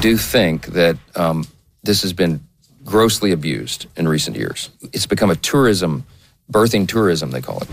do think that this has been grossly abused in recent years. It's become a birthing tourism, they call it.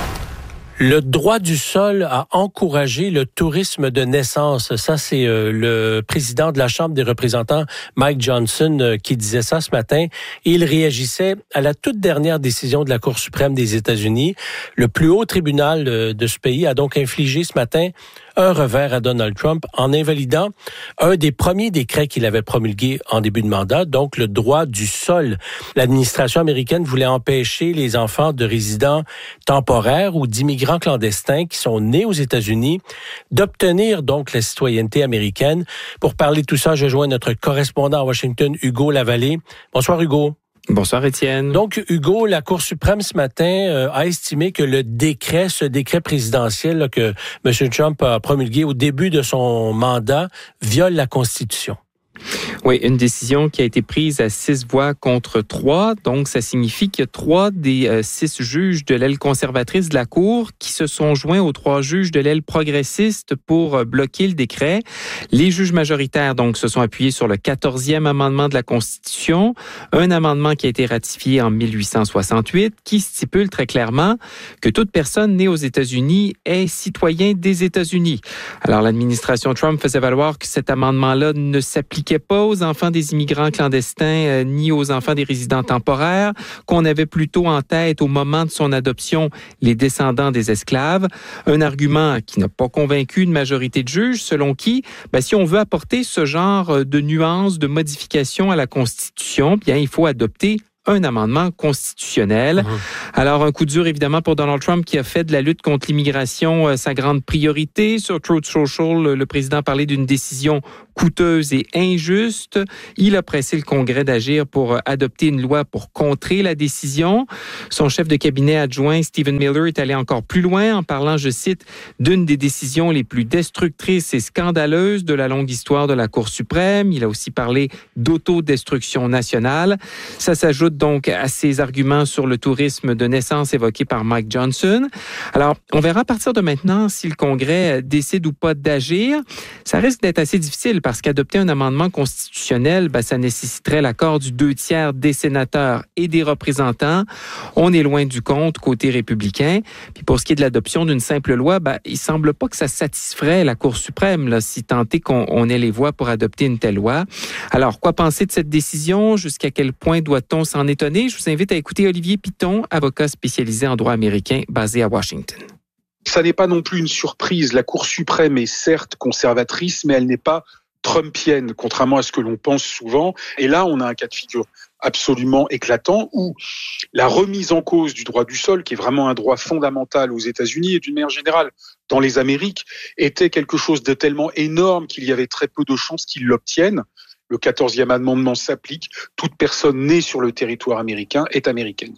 Le droit du sol a encouragé le tourisme de naissance. Ça, c'est le président de la Chambre des représentants, Mike Johnson, qui disait ça ce matin. Et il réagissait à la toute dernière décision de la Cour suprême des États-Unis. Le plus haut tribunal de ce pays a donc infligé ce matin un revers à Donald Trump en invalidant un des premiers décrets qu'il avait promulgué en début de mandat, donc le droit du sol. L'administration américaine voulait empêcher les enfants de résidents temporaires ou d'immigrants clandestins qui sont nés aux États-Unis d'obtenir donc la citoyenneté américaine. Pour parler de tout ça, je joins notre correspondant à Washington, Hugo Lavallée. Bonsoir Hugo. Bonsoir Étienne. Donc Hugo, la Cour suprême ce matin a estimé que ce décret présidentiel là, que M. Trump a promulgué au début de son mandat viole la Constitution. Oui, une décision qui a été prise à 6 voix contre 3. Donc, ça signifie qu'il y a 3 des 6 juges de l'aile conservatrice de la Cour qui se sont joints aux 3 juges de l'aile progressiste pour bloquer le décret. Les juges majoritaires, donc, se sont appuyés sur le 14e amendement de la Constitution, un amendement qui a été ratifié en 1868, qui stipule très clairement que toute personne née aux États-Unis est citoyen des États-Unis. Alors, l'administration Trump faisait valoir que cet amendement-là ne s'appliquait pas aux enfants des immigrants clandestins ni aux enfants des résidents temporaires, qu'on avait plutôt en tête au moment de son adoption les descendants des esclaves. Un argument qui n'a pas convaincu une majorité de juges, selon qui, si on veut apporter ce genre de nuances, de modifications à la Constitution, bien, il faut adopter un amendement constitutionnel. Alors, un coup dur, évidemment, pour Donald Trump, qui a fait de la lutte contre l'immigration sa grande priorité. Sur Truth Social, le président parlait d'une décision coûteuse et injuste. Il a pressé le Congrès d'agir pour adopter une loi pour contrer la décision. Son chef de cabinet adjoint, Stephen Miller, est allé encore plus loin en parlant, je cite, d'une des décisions les plus destructrices et scandaleuses de la longue histoire de la Cour suprême. Il a aussi parlé d'autodestruction nationale. Ça s'ajoute donc à ces arguments sur le tourisme de naissance évoqués par Mike Johnson. Alors, on verra à partir de maintenant si le Congrès décide ou pas d'agir. Ça risque d'être assez difficile parce qu'adopter un amendement constitutionnel, ça nécessiterait l'accord du 2/3 des sénateurs et des représentants. On est loin du compte côté républicain. Puis pour ce qui est de l'adoption d'une simple loi, il semble pas que ça satisferait la Cour suprême, là, si tant est qu'on ait les voix pour adopter une telle loi. Alors, quoi penser de cette décision? Jusqu'à quel point doit-on s'en étonner? Je vous invite à écouter Olivier Piton, avocat spécialisé en droit américain basé à Washington. Ça n'est pas non plus une surprise. La Cour suprême est certes conservatrice, mais elle n'est pas trumpienne, contrairement à ce que l'on pense souvent. Et là, on a un cas de figure absolument éclatant où la remise en cause du droit du sol, qui est vraiment un droit fondamental aux États-Unis et d'une manière générale dans les Amériques, était quelque chose de tellement énorme qu'il y avait très peu de chances qu'ils l'obtiennent. Le 14e amendement s'applique. Toute personne née sur le territoire américain est américaine.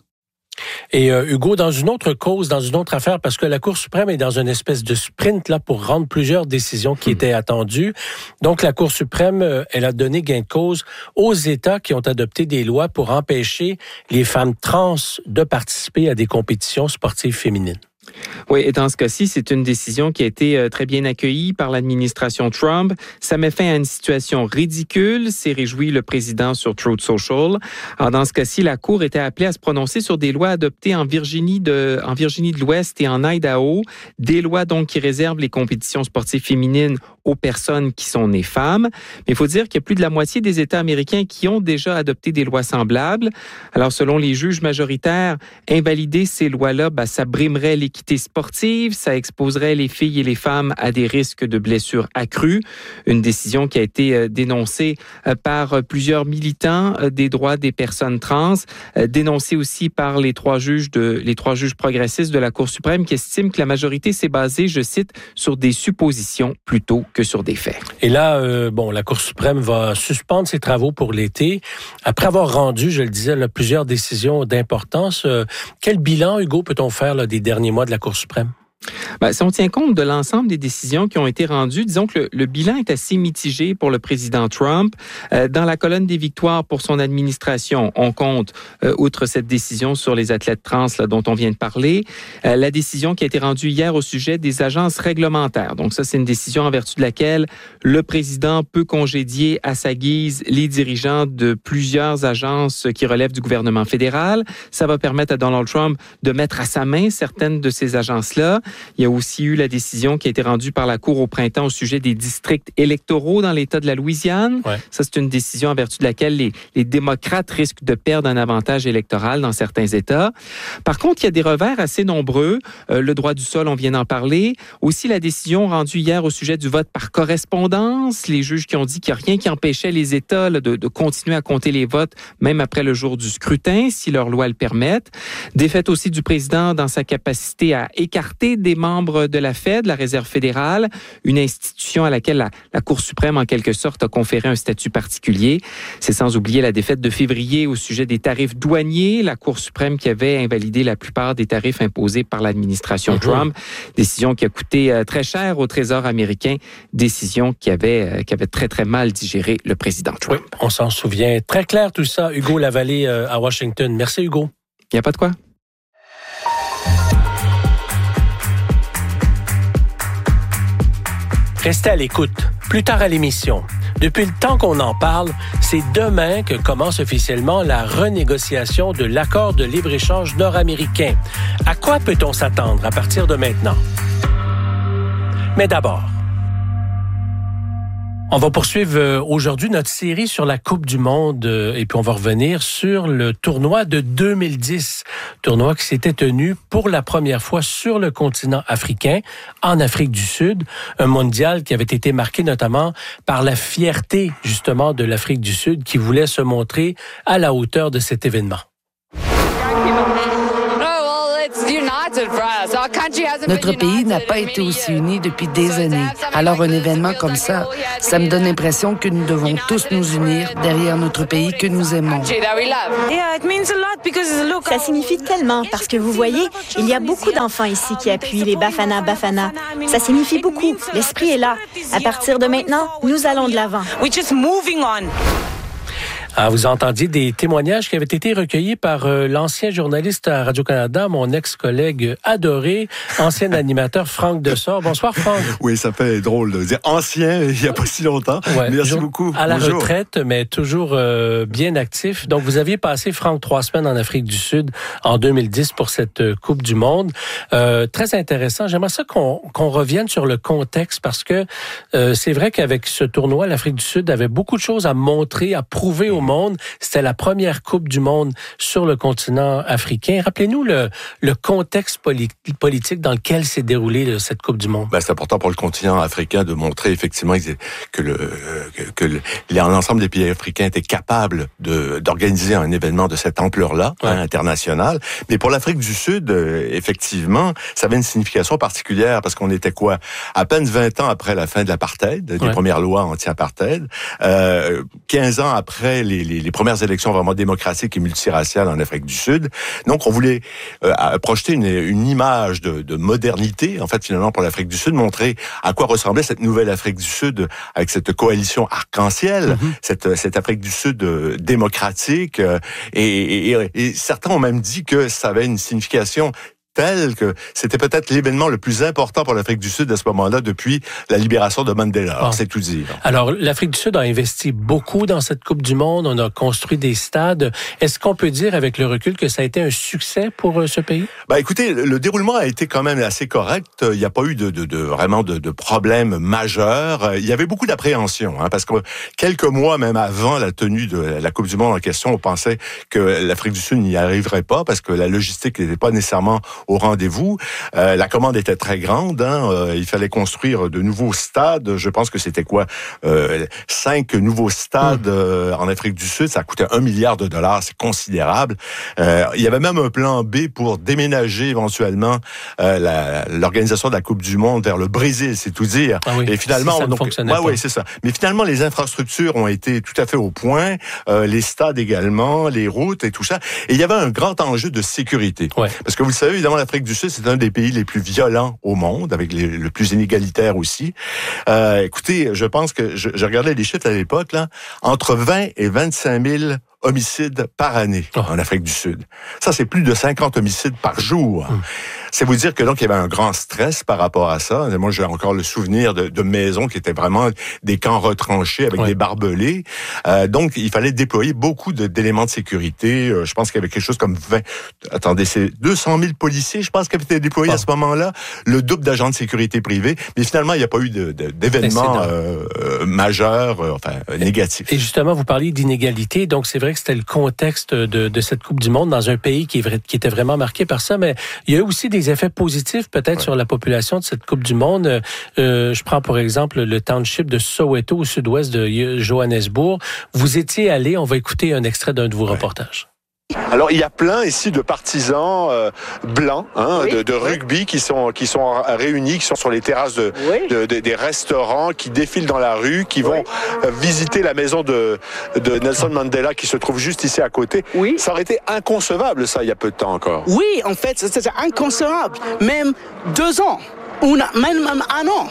Et Hugo, dans une autre cause, dans une autre affaire, parce que la Cour suprême est dans une espèce de sprint là pour rendre plusieurs décisions qui étaient attendues. Donc, la Cour suprême, elle a donné gain de cause aux États qui ont adopté des lois pour empêcher les femmes trans de participer à des compétitions sportives féminines. Oui, et dans ce cas-ci, c'est une décision qui a été très bien accueillie par l'administration Trump. Ça met fin à une situation ridicule, s'est réjoui le président sur Truth Social. Alors, dans ce cas-ci, la Cour était appelée à se prononcer sur des lois adoptées en Virginie de l'Ouest et en Idaho. Des lois, donc, qui réservent les compétitions sportives féminines aux personnes qui sont nées femmes. Mais il faut dire qu'il y a plus de la moitié des États américains qui ont déjà adopté des lois semblables. Alors, selon les juges majoritaires, invalider ces lois-là, ça brimerait l'équité sportive, ça exposerait les filles et les femmes à des risques de blessures accrues. Une décision qui a été dénoncée par plusieurs militants des droits des personnes trans, dénoncée aussi par les trois juges progressistes de la Cour suprême qui estiment que la majorité s'est basée, je cite, sur des suppositions plutôt que sur des faits. Et là, la Cour suprême va suspendre ses travaux pour l'été. Après avoir rendu, je le disais, plusieurs décisions d'importance, quel bilan, Hugo, peut-on faire des derniers mois de la Cour suprême? Si on tient compte de l'ensemble des décisions qui ont été rendues, disons que le bilan est assez mitigé pour le président Trump. Dans la colonne des victoires pour son administration, on compte, outre cette décision sur les athlètes trans là, dont on vient de parler, la décision qui a été rendue hier au sujet des agences réglementaires. Donc ça, c'est une décision en vertu de laquelle le président peut congédier à sa guise les dirigeants de plusieurs agences qui relèvent du gouvernement fédéral. Ça va permettre à Donald Trump de mettre à sa main certaines de ces agences-là. Il y a aussi eu la décision qui a été rendue par la Cour au printemps au sujet des districts électoraux dans l'État de la Louisiane. Ouais. Ça, c'est une décision en vertu de laquelle les démocrates risquent de perdre un avantage électoral dans certains États. Par contre, il y a des revers assez nombreux. Le droit du sol, on vient d'en parler. Aussi, la décision rendue hier au sujet du vote par correspondance. Les juges qui ont dit qu'il n'y a rien qui empêchait les États là, de continuer à compter les votes, même après le jour du scrutin, si leurs lois le permettent. Défaite aussi du président dans sa capacité à écarter des membres de la Fed, la Réserve fédérale, une institution à laquelle la Cour suprême, en quelque sorte, a conféré un statut particulier. C'est sans oublier la défaite de février au sujet des tarifs douaniers, la Cour suprême qui avait invalidé la plupart des tarifs imposés par l'administration Trump. Décision qui a coûté très cher au Trésor américain, décision qui avait très, très mal digéré le président Trump. Oui, on s'en souvient. Très clair tout ça. Hugo Lavallée à Washington. Merci, Hugo. Il n'y a pas de quoi. Restez à l'écoute. Plus tard à l'émission. Depuis le temps qu'on en parle, c'est demain que commence officiellement la renégociation de l'accord de libre-échange nord-américain. À quoi peut-on s'attendre à partir de maintenant? Mais d'abord, on va poursuivre aujourd'hui notre série sur la Coupe du Monde et puis on va revenir sur le tournoi de 2010. Tournoi qui s'était tenu pour la première fois sur le continent africain, en Afrique du Sud. Un mondial qui avait été marqué notamment par la fierté justement de l'Afrique du Sud qui voulait se montrer à la hauteur de cet événement. Notre pays n'a pas été aussi uni depuis des années. Alors un événement comme ça me donne l'impression que nous devons tous nous unir derrière notre pays que nous aimons. Ça signifie tellement parce que vous voyez, il y a beaucoup d'enfants ici qui appuient les Bafana Bafana. Ça signifie beaucoup. L'esprit est là. À partir de maintenant, nous allons de l'avant. Vous entendiez des témoignages qui avaient été recueillis par l'ancien journaliste à Radio-Canada, mon ex-collègue adoré, ancien animateur Franck Dessort. Bonsoir, Franck. Oui, ça fait drôle de dire ancien il n'y a pas si longtemps. Ouais, merci beaucoup. À la retraite, mais toujours bien actif. Donc, vous aviez passé, Franck, 3 semaines en Afrique du Sud en 2010 pour cette Coupe du Monde. Très intéressant. J'aimerais ça qu'on revienne sur le contexte parce que c'est vrai qu'avec ce tournoi, l'Afrique du Sud avait beaucoup de choses à montrer, à prouver au monde. C'était la première Coupe du Monde sur le continent africain. Rappelez-nous le contexte politique dans lequel s'est déroulée cette Coupe du Monde. C'est important pour le continent africain de montrer effectivement que l'ensemble des pays africains étaient capables d'organiser un événement de cette ampleur-là, international. Mais pour l'Afrique du Sud, effectivement, ça avait une signification particulière parce qu'on était à peine 20 ans après la fin de l'apartheid, des premières lois anti-apartheid, 15 ans après les premières élections vraiment démocratiques et multiraciales en Afrique du Sud. Donc, on voulait projeter une image de modernité, en fait, finalement, pour l'Afrique du Sud, montrer à quoi ressemblait cette nouvelle Afrique du Sud avec cette coalition arc-en-ciel, cette Afrique du Sud démocratique. Et certains ont même dit que ça avait une signification telle que c'était peut-être l'événement le plus important pour l'Afrique du Sud à ce moment-là depuis la libération de Mandela. Alors, c'est tout dire. Alors, l'Afrique du Sud a investi beaucoup dans cette Coupe du Monde. On a construit des stades. Est-ce qu'on peut dire, avec le recul, que ça a été un succès pour ce pays? Écoutez, le déroulement a été quand même assez correct. Il n'y a pas eu vraiment de problèmes majeurs. Il y avait beaucoup d'appréhension, parce que quelques mois même avant la tenue de la Coupe du Monde en question, on pensait que l'Afrique du Sud n'y arriverait pas parce que la logistique n'était pas nécessairement au rendez-vous. La commande était très grande. Il fallait construire de nouveaux stades. Je pense que c'était 5 nouveaux stades en Afrique du Sud. Ça coûtait $1 milliard. C'est considérable. Il y avait même un plan B pour déménager éventuellement l'organisation de la Coupe du Monde vers le Brésil, c'est tout dire. Ah oui, et finalement, ça ne fonctionnait pas. Oui, c'est ça. Mais finalement, les infrastructures ont été tout à fait au point. Les stades également, les routes et tout ça. Et il y avait un grand enjeu de sécurité. Ouais. Parce que vous le savez, évidemment, évidemment, l'Afrique du Sud, c'est un des pays les plus violents au monde, avec le plus inégalitaire aussi. Écoutez, je pense que je regardais les chiffres à l'époque, là, entre 20 et 25 000 homicides par année en Afrique du Sud. Ça, c'est plus de 50 homicides par jour. C'est vous dire que donc il y avait un grand stress par rapport à ça. Moi, j'ai encore le souvenir de maisons qui étaient vraiment des camps retranchés avec des barbelés. Donc, il fallait déployer beaucoup d'éléments de sécurité. Je pense qu'il y avait quelque chose comme 200 000 policiers, je pense, qui avaient été déployés à ce moment-là. Le double d'agents de sécurité privés. Mais finalement, il n'y a pas eu d'événements majeurs, négatifs. Et justement, vous parliez d'inégalité. Donc, c'est vrai que c'était le contexte de cette Coupe du Monde dans un pays qui était vraiment marqué par ça. Mais il y a eu aussi des effets positifs peut-être sur la population de cette Coupe du Monde. Je prends pour exemple le township de Soweto au sud-ouest de Johannesburg. Vous étiez allé, on va écouter un extrait d'un de vos reportages. Alors il y a plein ici de partisans blancs de rugby qui sont réunis, qui sont sur les terrasses des restaurants, qui défilent dans la rue, qui vont visiter la maison de Nelson Mandela qui se trouve juste ici à côté. Oui. Ça aurait été inconcevable ça il y a peu de temps encore. Oui, en fait, c'était inconcevable. Même 2 ans. Ou même 1 an.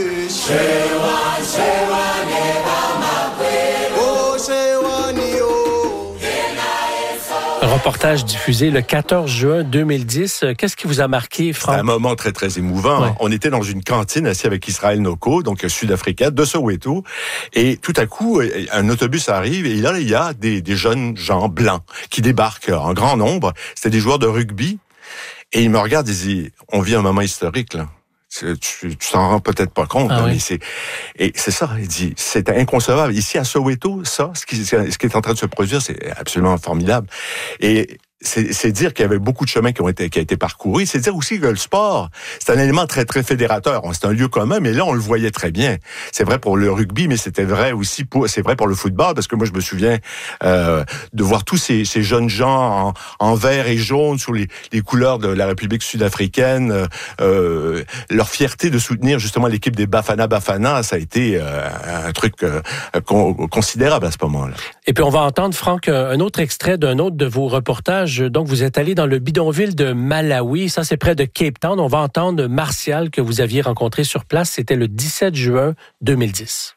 Un reportage diffusé le 14 juin 2010. Qu'est-ce qui vous a marqué, Franck? C'est un moment très, très émouvant. Ouais. On était dans une cantine assis avec Israël Noko, donc sud-africain, de Soweto. Et tout à coup, un autobus arrive et là, il y a des jeunes gens blancs qui débarquent en grand nombre. C'était des joueurs de rugby. Et ils me regardent et disent, on vit un moment historique, là. Tu t'en rends peut-être pas compte, mais c'est ça. Il dit, c'est inconcevable. Ici à Soweto, ça, ce qui est en train de se produire, c'est absolument formidable. Et c'est dire qu'il y avait beaucoup de chemins qui a été parcourus. C'est dire aussi que le sport, c'est un élément très, très fédérateur. C'est un lieu commun, mais là, on le voyait très bien. C'est vrai pour le rugby, mais c'était vrai aussi c'est vrai pour le football, parce que moi, je me souviens de voir tous ces jeunes gens en vert et jaune sous les couleurs de la République sud-africaine. Leur fierté de soutenir justement l'équipe des Bafana, ça a été un truc considérable à ce moment-là. Et puis, on va entendre, Franck, un autre extrait d'un autre de vos reportages. Donc, vous êtes allé dans le bidonville de Malawi. Ça, c'est près de Cape Town. On va entendre Martial, que vous aviez rencontré sur place. C'était le 17 juin 2010.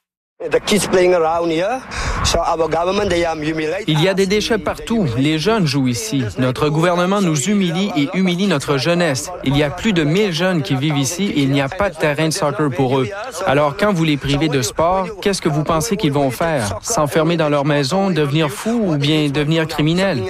Il y a des déchets partout. Les jeunes jouent ici. Notre gouvernement nous humilie et humilie notre jeunesse. Il y a plus de 1000 jeunes qui vivent ici et il n'y a pas de terrain de soccer pour eux. Alors, quand vous les privez de sport, qu'est-ce que vous pensez qu'ils vont faire? S'enfermer dans leur maison, devenir fous ou bien devenir criminels?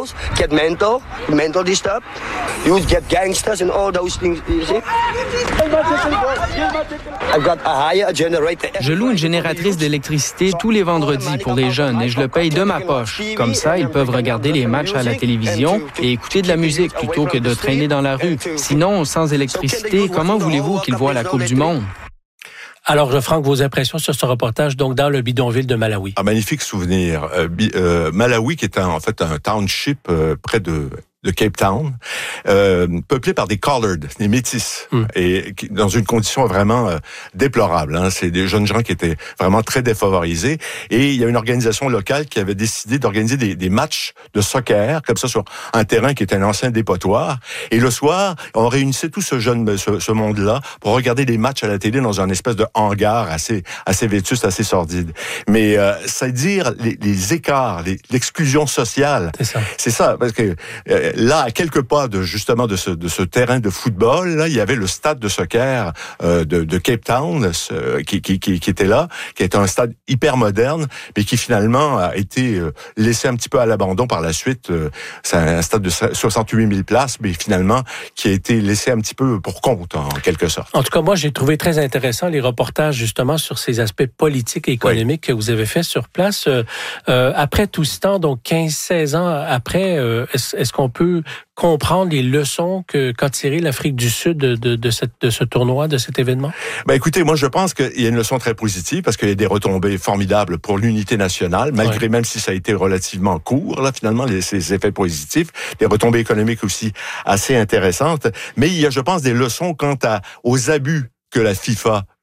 Je loue une génératrice d'électricité tous les vendredis pour les jeunes et je le paye de ma poche. Comme ça, ils peuvent regarder les matchs à la télévision et écouter de la musique plutôt que de traîner dans la rue. Sinon, sans électricité, comment voulez-vous qu'ils voient la Coupe du Monde? Alors, Franck, vos impressions sur ce reportage, donc dans le bidonville de Malawi. Un magnifique souvenir. Malawi, qui est en fait un township près de Cape Town, peuplé par des colored, des métis, et dans une condition vraiment déplorable. C'est des jeunes gens qui étaient vraiment très défavorisés. Et il y a une organisation locale qui avait décidé d'organiser des matchs de soccer, comme ça, sur un terrain qui était un ancien dépotoir. Et le soir, on réunissait tout ce monde-là pour regarder les matchs à la télé dans un espèce de hangar assez vétuste, assez sordide. Mais c'est dire les écarts, l'exclusion sociale. C'est ça, parce que là, à quelques pas de ce terrain de football, là, il y avait le stade de soccer de Cape Town qui était là, qui était un stade hyper moderne, mais qui finalement a été laissé un petit peu à l'abandon par la suite. C'est un stade de 68 000 places, mais finalement qui a été laissé un petit peu pour compte, en quelque sorte. En tout cas, moi, j'ai trouvé très intéressant les reportages justement sur ces aspects politiques et économiques que vous avez fait sur place. Après tout ce temps, donc 15-16 ans après, est-ce qu'on peut comprendre les leçons qu'a tiré l'Afrique du Sud de ce tournoi, de cet événement? Écoutez, moi, je pense qu'il y a une leçon très positive parce qu'il y a des retombées formidables pour l'unité nationale, malgré même si ça a été relativement court, là, finalement, ces effets positifs, des retombées économiques aussi assez intéressantes. Mais il y a, je pense, des leçons quant aux abus que la FIFA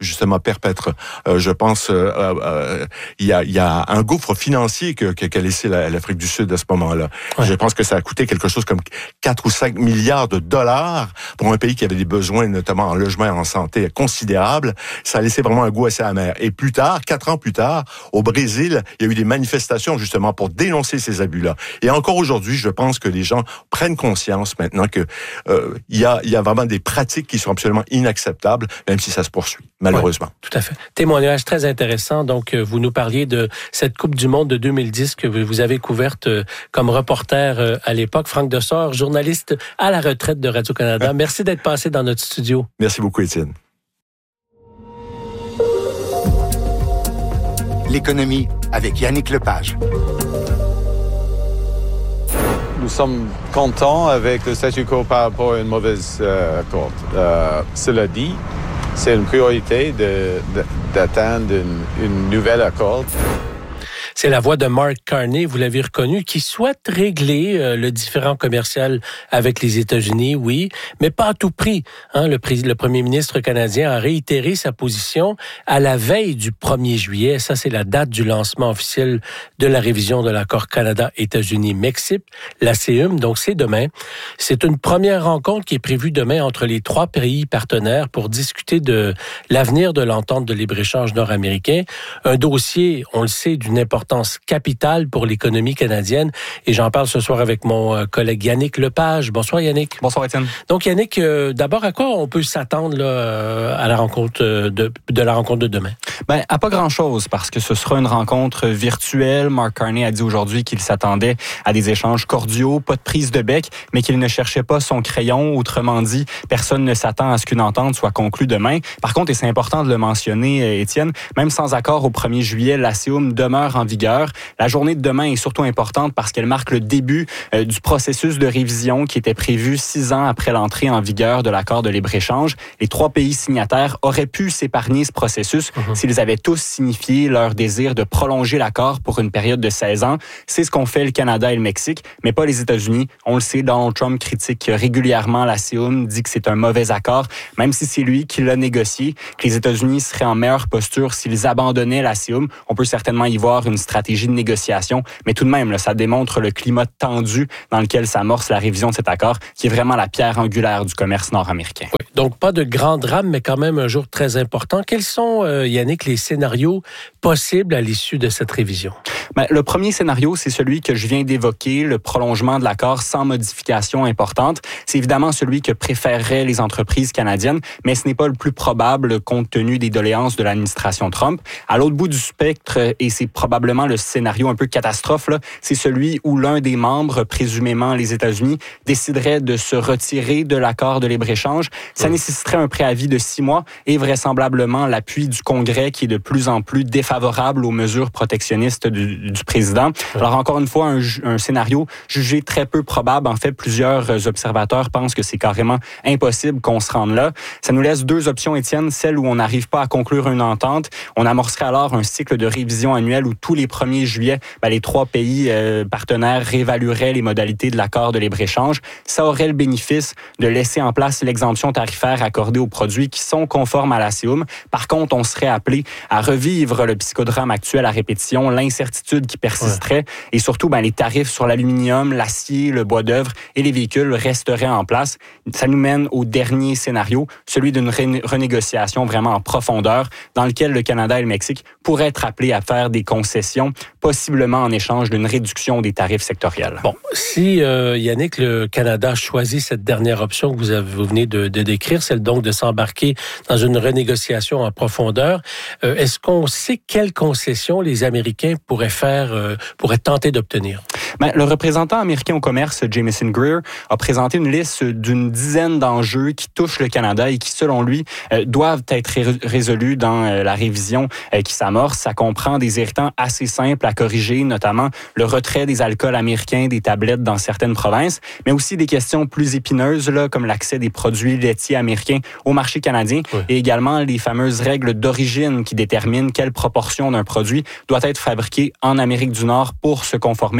justement perpètre. Je pense il y a un gouffre financier qu'a laissé l'Afrique du Sud à ce moment-là. Ouais. Je pense que ça a coûté quelque chose comme 4 ou 5 milliards de dollars pour un pays qui avait des besoins, notamment en logement et en santé, considérables. Ça a laissé vraiment un goût assez amer. Et plus tard, 4 ans plus tard, au Brésil, il y a eu des manifestations justement pour dénoncer ces abus-là. Et encore aujourd'hui, je pense que les gens prennent conscience maintenant que il y a vraiment des pratiques qui sont absolument inacceptables, même si ça se poursuit, malheureusement. Ouais, tout à fait. Témoignage très intéressant. Donc, vous nous parliez de cette Coupe du Monde de 2010 que vous avez couverte comme reporter à l'époque. Franck Dessort, journaliste à la retraite de Radio-Canada. Merci d'être passé dans notre studio. Merci beaucoup, Étienne. L'économie avec Yannick Lepage. Nous sommes contents avec le statu quo par rapport à une mauvaise accord. Cela dit, c'est une priorité d'atteindre une nouvelle accord. C'est la voix de Mark Carney, vous l'avez reconnu, qui souhaite régler le différend commercial avec les États-Unis, oui, mais pas à tout prix. Le premier ministre canadien a réitéré sa position à la veille du 1er juillet. Ça, c'est la date du lancement officiel de la révision de l'accord Canada-États-Unis-Mexique, la CEUM, donc c'est demain. C'est une première rencontre qui est prévue demain entre les 3 pays partenaires pour discuter de l'avenir de l'entente de libre-échange nord-américain. Un dossier, on le sait, d'une importance capitale pour l'économie canadienne. Et j'en parle ce soir avec mon collègue Yannick Lepage. Bonsoir Yannick. Bonsoir Étienne. Donc Yannick, d'abord, à quoi on peut s'attendre là, à la rencontre de la rencontre de demain? Ben, à pas grand-chose, parce que ce sera une rencontre virtuelle. Mark Carney a dit aujourd'hui qu'il s'attendait à des échanges cordiaux, pas de prise de bec, mais qu'il ne cherchait pas son crayon. Autrement dit, personne ne s'attend à ce qu'une entente soit conclue demain. Par contre, et c'est important de le mentionner, Étienne, même sans accord au 1er juillet, la CEUM demeure en vigueur. La journée de demain est surtout importante parce qu'elle marque le début du processus de révision qui était prévu 6 ans après l'entrée en vigueur de l'accord de libre-échange. Les 3 pays signataires auraient pu s'épargner ce processus s'ils avaient tous signifié leur désir de prolonger l'accord pour une période de 16 ans. C'est ce qu'ont fait le Canada et le Mexique, mais pas les États-Unis. On le sait, Donald Trump critique régulièrement la CEUM, dit que c'est un mauvais accord, même si c'est lui qui l'a négocié, que les États-Unis seraient en meilleure posture s'ils abandonnaient la CEUM. On peut certainement y voir une stratégie de négociation, mais tout de même, là, ça démontre le climat tendu dans lequel s'amorce la révision de cet accord, qui est vraiment la pierre angulaire du commerce nord-américain. Oui, donc pas de grand drame, mais quand même un jour très important. Quels sont, Yannick, les scénarios possibles à l'issue de cette révision? Ben, le premier scénario, c'est celui que je viens d'évoquer, le prolongement de l'accord sans modification importante. C'est évidemment celui que préféreraient les entreprises canadiennes, mais ce n'est pas le plus probable compte tenu des doléances de l'administration Trump. À l'autre bout du spectre, et c'est probablement le scénario un peu catastrophe, là, c'est celui où l'un des membres, présumément les États-Unis, déciderait de se retirer de l'accord de libre-échange. Ça nécessiterait un préavis de 6 mois et vraisemblablement l'appui du Congrès qui est de plus en plus défavorable aux mesures protectionnistes du président. Alors encore une fois, un scénario jugé très peu probable. En fait, plusieurs observateurs pensent que c'est carrément impossible qu'on se rende là. Ça nous laisse 2 options, Étienne. Celle où on n'arrive pas à conclure une entente. On amorcerait alors un cycle de révision annuelle où tous les 1er juillet, les 3 pays partenaires réévalueraient les modalités de l'accord de libre-échange. Ça aurait le bénéfice de laisser en place l'exemption tarifaire accordée aux produits qui sont conformes à la CEUM. Par contre, on serait appelé à revivre le psychodrame actuel à répétition, l'incertitude qui persisterait et surtout les tarifs sur l'aluminium, l'acier, le bois d'œuvre et les véhicules resteraient en place. Ça nous mène au dernier scénario, celui d'une renégociation vraiment en profondeur dans lequel le Canada et le Mexique pourraient être appelés à faire des concessions, possiblement en échange d'une réduction des tarifs sectoriels. Bon, si Yannick, le Canada choisit cette dernière option que vous venez de décrire, celle donc de s'embarquer dans une renégociation en profondeur, est-ce qu'on sait quelles concessions les Américains pourraient tenter d'obtenir? Le représentant américain au commerce, Jameson Greer, a présenté une liste d'une dizaine d'enjeux qui touchent le Canada et qui, selon lui, doivent être résolus dans la révision qui s'amorce. Ça comprend des irritants assez simples à corriger, notamment le retrait des alcools américains des tablettes dans certaines provinces, mais aussi des questions plus épineuses, là, comme l'accès des produits laitiers américains au marché canadien et également les fameuses règles d'origine qui déterminent quelle proportion d'un produit doit être fabriqué en Amérique du Nord pour se conformer à la CEUM.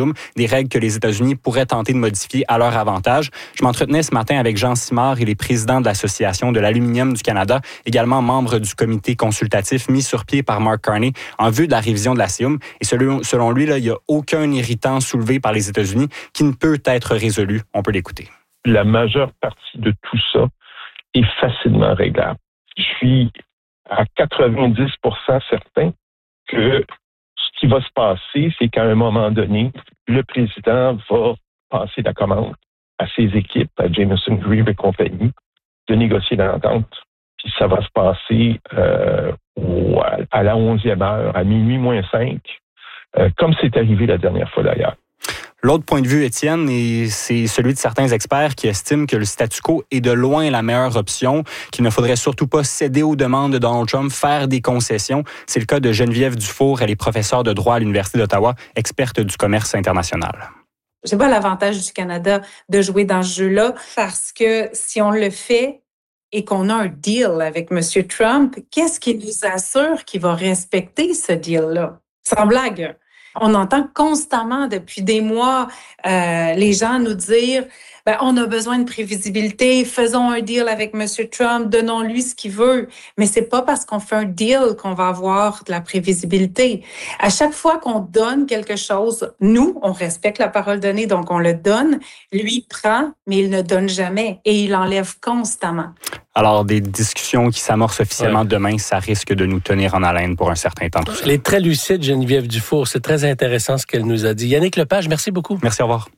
Sioum, des règles que les États-Unis pourraient tenter de modifier à leur avantage. Je m'entretenais ce matin avec Jean Simard, il est président de l'Association de l'aluminium du Canada, également membre du comité consultatif mis sur pied par Mark Carney en vue de la révision de la Sioum. Et selon lui, là, il n'y a aucun irritant soulevé par les États-Unis qui ne peut être résolu. On peut l'écouter. La majeure partie de tout ça est facilement réglable. Je suis à 90% certain que ce qui va se passer, c'est qu'à un moment donné, le président va passer la commande à ses équipes, à Jameson Grieve et compagnie, de négocier l'entente. Puis ça va se passer à la 11e heure, à minuit moins 5, comme c'est arrivé la dernière fois d'ailleurs. L'autre point de vue, Étienne, c'est celui de certains experts qui estiment que le statu quo est de loin la meilleure option, qu'il ne faudrait surtout pas céder aux demandes de Donald Trump, faire des concessions. C'est le cas de Geneviève Dufour, elle est professeure de droit à l'Université d'Ottawa, experte du commerce international. C'est pas l'avantage du Canada de jouer dans ce jeu-là, parce que si on le fait et qu'on a un deal avec M. Trump, qu'est-ce qui nous assure qu'il va respecter ce deal-là? Sans blague. On entend constamment depuis des mois les gens nous dire on a besoin de prévisibilité, faisons un deal avec M. Trump, donnons-lui ce qu'il veut. Mais c'est pas parce qu'on fait un deal qu'on va avoir de la prévisibilité. À chaque fois qu'on donne quelque chose, nous, on respecte la parole donnée, donc on le donne. Lui prend, mais il ne donne jamais et il enlève constamment. Alors, des discussions qui s'amorcent officiellement demain, ça risque de nous tenir en haleine pour un certain temps. Elle est très lucide, Geneviève Dufour. C'est très intéressant ce qu'elle nous a dit. Yannick Lepage, merci beaucoup. Merci, au revoir.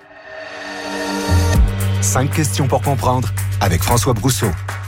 5 questions pour comprendre avec François Brousseau.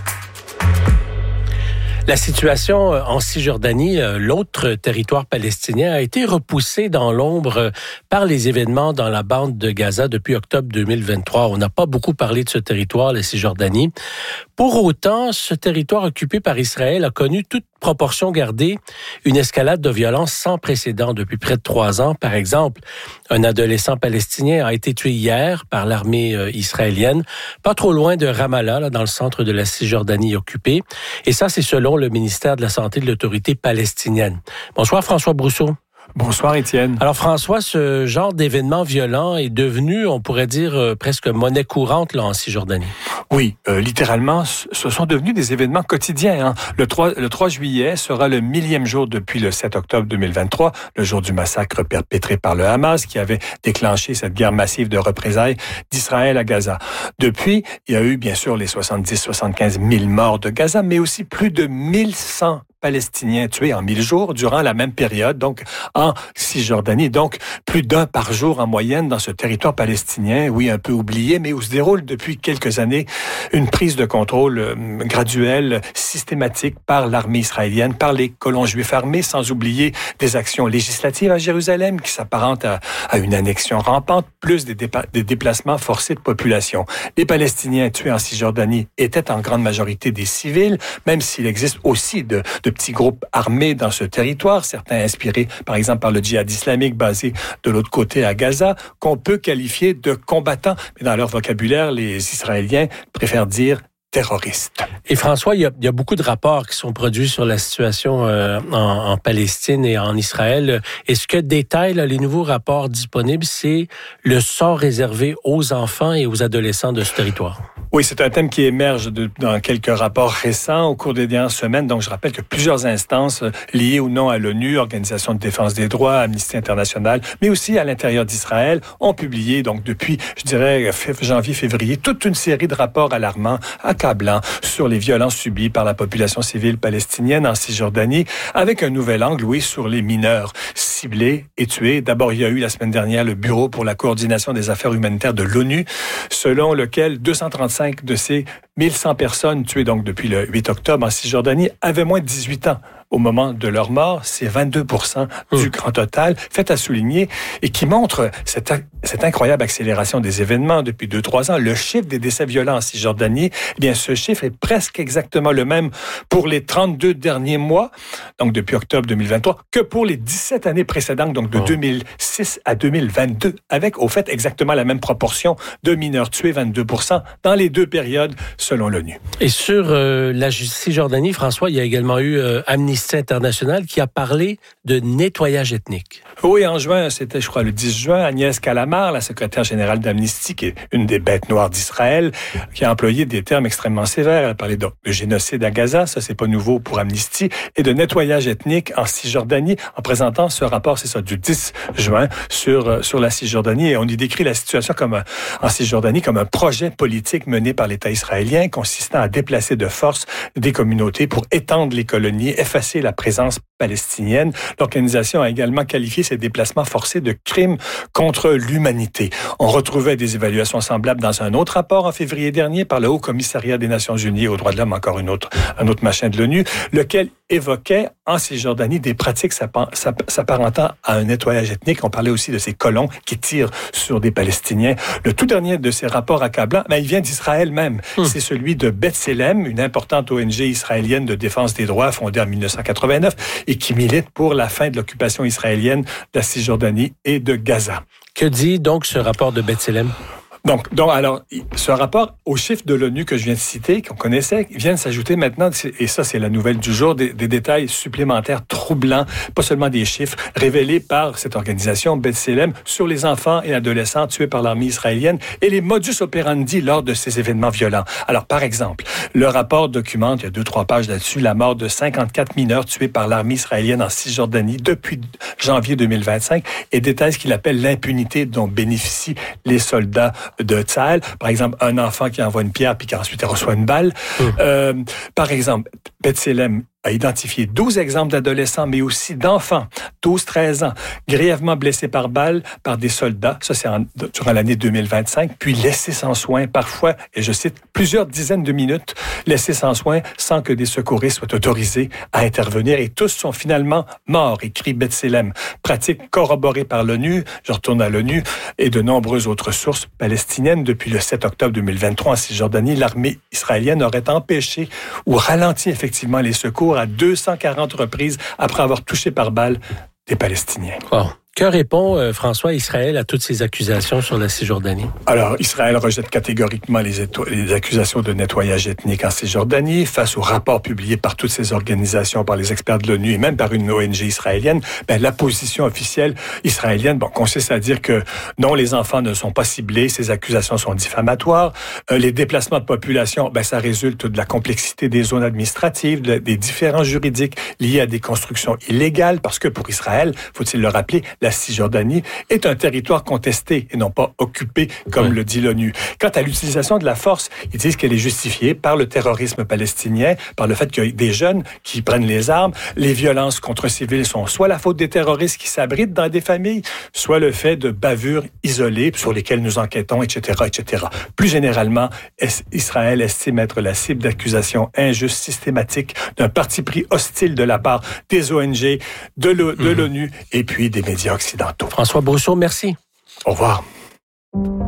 La situation en Cisjordanie, l'autre territoire palestinien, a été repoussée dans l'ombre par les événements dans la bande de Gaza depuis octobre 2023. On n'a pas beaucoup parlé de ce territoire, la Cisjordanie. Pour autant, ce territoire occupé par Israël a connu, toute proportion gardée, une escalade de violence sans précédent depuis près de 3 ans. Par exemple, un adolescent palestinien a été tué hier par l'armée israélienne, pas trop loin de Ramallah, là, dans le centre de la Cisjordanie occupée. Et ça, c'est selon le ministère de la Santé de l'Autorité palestinienne. Bonsoir, François Brousseau. Bonsoir, Étienne. Alors, François, ce genre d'événement violent est devenu, on pourrait dire, presque monnaie courante là, en Cisjordanie. Oui, littéralement, ce sont devenus des événements quotidiens. Hein. Le 3 juillet sera le 1000e jour depuis le 7 octobre 2023, le jour du massacre perpétré par le Hamas, qui avait déclenché cette guerre massive de représailles d'Israël à Gaza. Depuis, il y a eu bien sûr les 70-75 000 morts de Gaza, mais aussi plus de 1100 Palestiniens tués en 1000 jours durant la même période, donc en Cisjordanie. Donc, plus d'un par jour en moyenne dans ce territoire palestinien, oui, un peu oublié, mais où se déroule depuis quelques années une prise de contrôle graduelle, systématique par l'armée israélienne, par les colons juifs armés, sans oublier des actions législatives à Jérusalem qui s'apparentent à une annexion rampante, plus des déplacements forcés de population. Les Palestiniens tués en Cisjordanie étaient en grande majorité des civils, même s'il existe aussi de petits groupes armés dans ce territoire, certains inspirés par exemple par le djihad islamique basé de l'autre côté à Gaza, qu'on peut qualifier de combattants. Mais dans leur vocabulaire, les Israéliens préfèrent dire terroristes. Et François, il y a beaucoup de rapports qui sont produits sur la situation en Palestine et en Israël. Et ce que détaillent les nouveaux rapports disponibles, c'est le sort réservé aux enfants et aux adolescents de ce territoire. Oui, c'est un thème qui émerge dans quelques rapports récents au cours des dernières semaines. Donc, je rappelle que plusieurs instances liées ou non à l'ONU, Organisation de défense des droits, Amnesty International, mais aussi à l'intérieur d'Israël, ont publié, donc depuis, je dirais, janvier-février, toute une série de rapports alarmants, accablants, sur les violences subies par la population civile palestinienne en Cisjordanie, avec un nouvel angle, oui, sur les mineurs ciblés et tués. D'abord, il y a eu la semaine dernière le Bureau pour la coordination des affaires humanitaires de l'ONU, selon lequel 235 de ces 1100 personnes tuées donc depuis le 8 octobre en Cisjordanie avaient moins de 18 ans. Au moment de leur mort, c'est 22% du grand total, fait à souligner, et qui montre cette incroyable accélération des événements depuis 2-3 ans. Le chiffre des décès violents en Cisjordanie, eh bien, ce chiffre est presque exactement le même pour les 32 derniers mois, donc depuis octobre 2023, que pour les 17 années précédentes, donc de 2006 à 2022, avec, au fait, exactement la même proportion de mineurs tués, 22%, dans les deux périodes selon l'ONU. Et sur la Cisjordanie, François, il y a également eu Amnesty International qui a parlé de nettoyage ethnique. Oui, en juin, c'était, je crois, le 10 juin, Agnès Callamard, la secrétaire générale d'Amnesty, qui est une des bêtes noires d'Israël, qui a employé des termes extrêmement sévères. Elle a parlé de génocide à Gaza, ça c'est pas nouveau pour Amnesty, et de nettoyage ethnique en Cisjordanie, en présentant ce rapport, c'est ça, du 10 juin, sur la Cisjordanie. Et on y décrit la situation en Cisjordanie comme un projet politique mené par l'État israélien, consistant à déplacer de force des communautés pour étendre les colonies, effacer la présence palestinienne. L'organisation a également qualifié ces déplacements forcés de crimes contre l'humanité. On retrouvait des évaluations semblables dans un autre rapport en février dernier par le Haut Commissariat des Nations Unies aux droits de l'homme, encore un autre machin de l'ONU, lequel évoquait en Cisjordanie des pratiques s'apparentant à un nettoyage ethnique. On parlait aussi de ces colons qui tirent sur des Palestiniens. Le tout dernier de ces rapports accablants, il vient d'Israël même. C'est celui de B'Tselem, une importante ONG israélienne de défense des droits fondée en 1989 et qui milite pour la fin de l'occupation israélienne de la Cisjordanie et de Gaza. Que dit donc ce rapport de B'Tselem? Donc, alors, ce rapport aux chiffres de l'ONU que je viens de citer, qu'on connaissait, vient de s'ajouter maintenant, et ça, c'est la nouvelle du jour, des détails supplémentaires troublants, pas seulement des chiffres, révélés par cette organisation, B'Tselem, sur les enfants et adolescents tués par l'armée israélienne et les modus operandi lors de ces événements violents. Alors, par exemple, le rapport documente, il y a 2-3 pages là-dessus, la mort de 54 mineurs tués par l'armée israélienne en Cisjordanie depuis janvier 2025 et détaille ce qu'il appelle l'impunité dont bénéficient les soldats de Tsahal. Par exemple, un enfant qui envoie une pierre puis qui ensuite reçoit une balle. Par exemple, B'Tselem a identifié 12 exemples d'adolescents, mais aussi d'enfants, 12-13 ans, grièvement blessés par balle par des soldats, ça c'est durant l'année 2025, puis laissés sans soins, parfois, et je cite, plusieurs dizaines de minutes, laissés sans soins sans que des secouristes soient autorisés à intervenir, et tous sont finalement morts, écrit B'Tselem. Pratique corroborée par l'ONU, je retourne à l'ONU, et de nombreuses autres sources palestiniennes. Depuis le 7 octobre 2023 en Cisjordanie, l'armée israélienne aurait empêché ou ralenti effectivement les secours à 240 reprises après avoir touché par balle des Palestiniens. Wow. Que répond François Israël à toutes ces accusations sur la Cisjordanie? Alors, Israël rejette catégoriquement les accusations de nettoyage ethnique en Cisjordanie. Face au rapport publié par toutes ces organisations, par les experts de l'ONU et même par une ONG israélienne, la position officielle israélienne consiste à dire que non, les enfants ne sont pas ciblés, ces accusations sont diffamatoires. Les déplacements de population, ça résulte de la complexité des zones administratives, des différences juridiques liés à des constructions illégales, parce que pour Israël, faut-il le rappeler, la Cisjordanie est un territoire contesté et non pas occupé, comme le dit l'ONU. Quant à l'utilisation de la force, ils disent qu'elle est justifiée par le terrorisme palestinien, par le fait qu'il y a des jeunes qui prennent les armes. Les violences contre civils sont soit la faute des terroristes qui s'abritent dans des familles, soit le fait de bavures isolées sur lesquelles nous enquêtons, etc., etc. Plus généralement, Israël estime être la cible d'accusations injustes, systématiques, d'un parti pris hostile de la part des ONG, de l'ONU et puis des médias occidentaux. François Brousseau, merci. Au revoir.